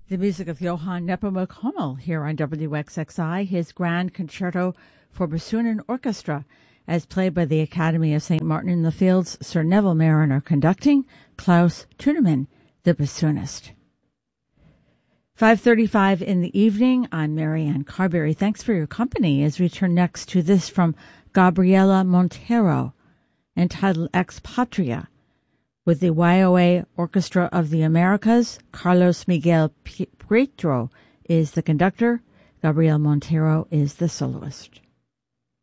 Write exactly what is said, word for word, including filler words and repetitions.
The music of Johann Nepomuk Hummel here on W X X I, his Grand Concerto for Bassoon and Orchestra, as played by the Academy of Saint Martin in the Fields, Sir Neville Marriner conducting, Klaus Tunemann, the bassoonist. five thirty-five in the evening, I'm Marianne Carberry. Thanks for your company as we turn next to this from Gabriela Montero, entitled Ex Patria, with the Y O A Orchestra of the Americas. Carlos Miguel Pietro is the conductor. Gabriel Montero is the soloist.